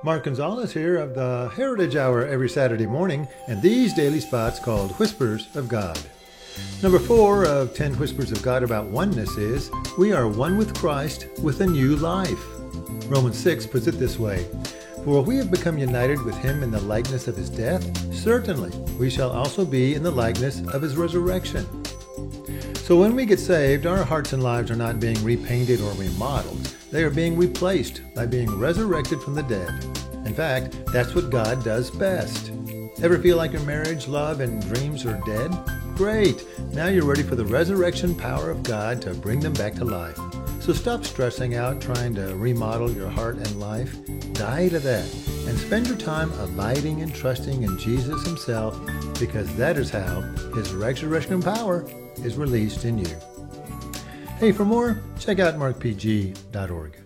Mark Gonzalez here of the Heritage Hour every Saturday morning, and these daily spots called Whispers of God. Number 4 of 10 Whispers of God about oneness is, we are one with Christ with a new life. Romans 6 puts it this way, for we have become united with him in the likeness of his death, certainly we shall also be in the likeness of his resurrection. So when we get saved, our hearts and lives are not being repainted or remodeled. They are being replaced by being resurrected from the dead. In fact, that's what God does best. Ever feel like your marriage, love, and dreams are dead? Great! Now you're ready for the resurrection power of God to bring them back to life. So stop stressing out trying to remodel your heart and life. Die to that and spend your time abiding and trusting in Jesus himself, because that is how his resurrection power is released in you. Hey, for more, check out markpg.org.